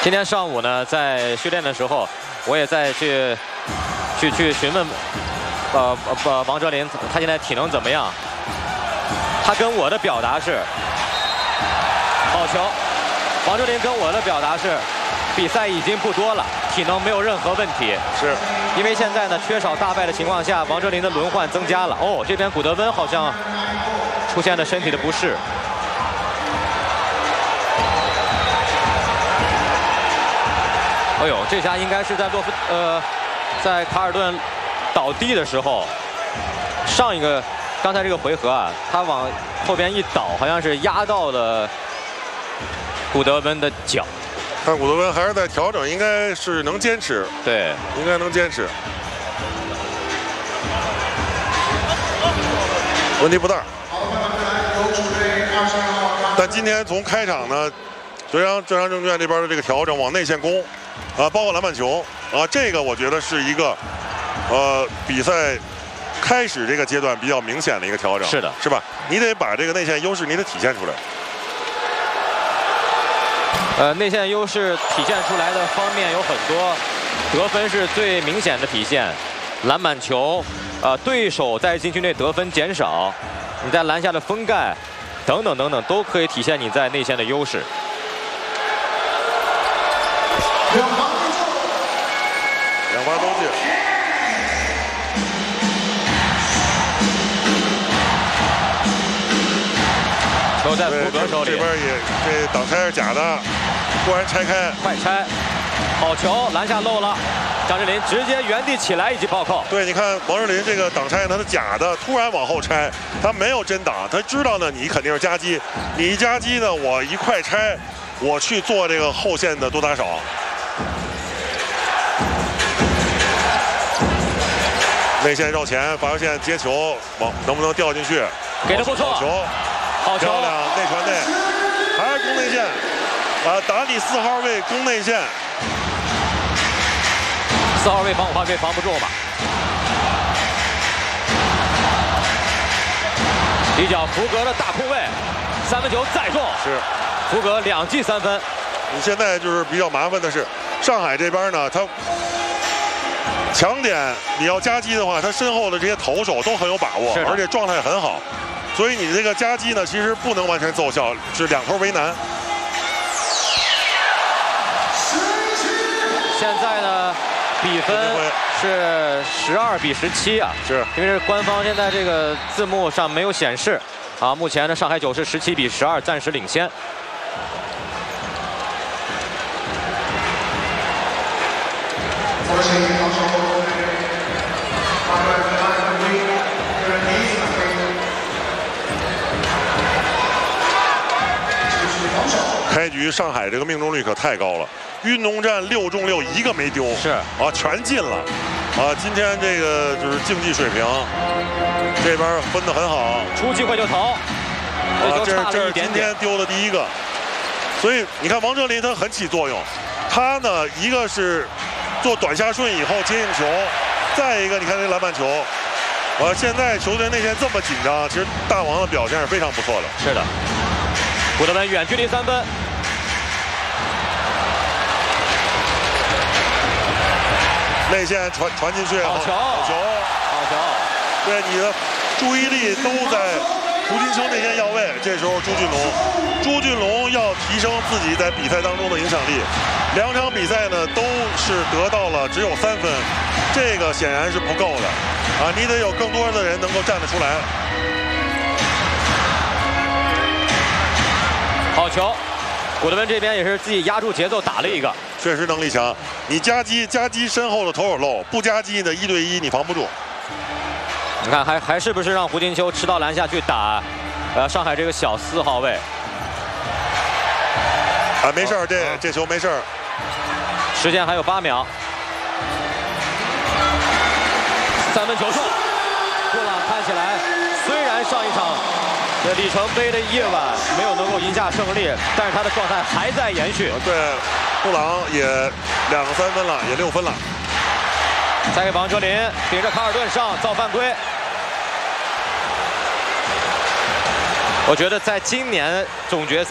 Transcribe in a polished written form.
今天上午呢，在训练的时候，我也在去询问，王哲林他现在体能怎么样？他跟我的表达是，好球。王哲林跟我的表达是，比赛已经不多了，体能没有任何问题。 是， 因为现在呢缺少大败的情况下，王哲林的轮换增加了。哦，这边古德温好像出现了身体的不适。 哎呦，这下应该是在在卡尔顿倒地的时候，刚才这个回合啊，他往后边一倒，好像是压到了古德温的脚。 看古德温还是在调整，应该是能坚持。 对， 应该能坚持，问题不大。但今天从开场呢，浙江证券这边的这个调整往内线攻。 包括篮板球这个我觉得是一个比赛开始这个阶段比较明显的一个调整， 是的， 是吧？你得把这个内线优势你得体现出来。内线优势体现出来的方面有很多，得分是最明显的体现，篮板球，对手在禁区内得分减少，你在篮下的封盖，等等等等，都可以体现你在内线的优势。 两罚都进。 球在福格手里。 这边也这挡拆是假的，突然拆开， 快拆！好球，篮下漏了。张智霖直接原地起来以及暴扣。 对，你看王哲林这个挡拆他是假的，突然往后拆，他没有真挡，他知道呢你肯定是夹击，你一夹击呢我一快拆，我去做这个后线的多打少。 内线绕前，罚球线接球，能不能掉进去？ 给的不错， 好球， 好球， 漂亮，内传内，还是攻内线，打你4号位攻内线 ，4号位防5号位防不住嘛。底角福格的大空位，3分球再中， 是， 福格2记3分。 你现在就是比较麻烦的是，上海这边呢，他。 强点，你要夹击的话，他身后的这些投手都很有把握，而且状态很好，所以你这个夹击呢，其实不能完全奏效，是2头为难。 现在呢，比分是12比17啊， 是因为官方现在这个字幕上没有显示啊。目前呢，上海9是17比12，暂时领先。 开局上海这个命中率可太高了，运动战6中6，一个没丢， 是全进了，今天这个就是竞技水平，这边分得很好， 出机会就投， 这是今天丢的第一个，所以你看王哲林他很起作用，他呢一个是做短下顺以后接应球，再一个你看这篮板球，现在球队内线这么紧张，其实大王的表现是非常不错的， 是的。 古德温远距离3分， 内线传进去， 好球，好球，好球！ 对，你的注意力都在胡金秋内线要位，这时候朱俊龙要提升自己在比赛当中的影响力。2场比赛呢都是得到了只有3分，这个显然是不够的你得有更多的人能够站得出来。 好球，古德温这边也是自己压住节奏打了一个， 确实能力强。你夹击身后的投手漏，不夹击呢1对1你防不住。 你看还是不是让胡金秋吃到篮下去打，上海这个小4号位。 没事儿，这球没事儿。 时间还有8秒。3分球中，布朗看起来虽然上一场。 里程碑的夜晚没有能够赢下胜利，但是他的状态还在延续。 对，布朗也2个3分了，也6分了。 再给王哲林顶着卡尔顿上造犯规。我觉得在今年总决赛。